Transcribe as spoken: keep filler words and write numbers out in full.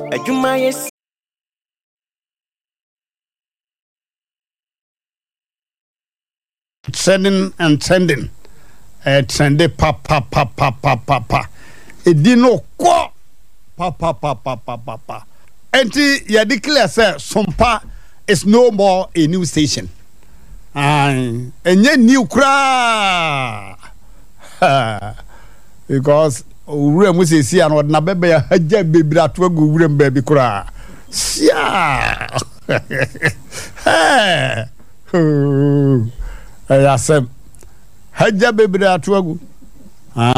Adwuma yes. Sending and sending. Uh, send it pa pa pa pa pa pa pa. It did no qua pa pa pa pa pa pa pa. Enti ya declare say Sompa is no more a new station. And enye new cra. Because ure mu se si an na bebe ya haja bebira to agu ure mbabi kra. Sia. Hey. Eh, ya sem haja bebira to agu. Ah